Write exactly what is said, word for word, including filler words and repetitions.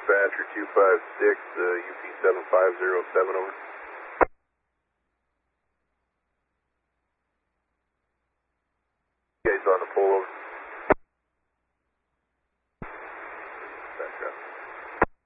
dispatcher two five six, uh, U P seven five zero seven, over. Guys on the pull, over.